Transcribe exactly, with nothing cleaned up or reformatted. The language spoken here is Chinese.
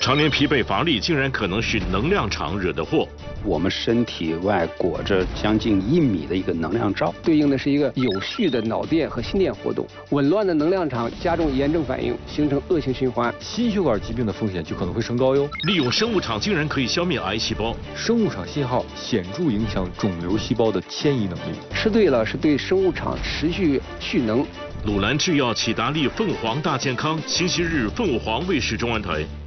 常年疲惫乏力，竟然可能是能量场惹的祸。 我们身体外裹着将近一米的一个能量罩， 对应的是一个有序的脑电和心电活动。紊乱的能量场加重炎症反应，形成恶性循环， 心血管疾病的风险就可能会升高哟。 利用生物场竟然可以消灭癌细胞， 生物场信号显著影响肿瘤细胞的迁移能力。 吃对了是对生物场持续蓄能。 鲁兰制药启达利凤凰大健康，星期日凤凰卫视中文台。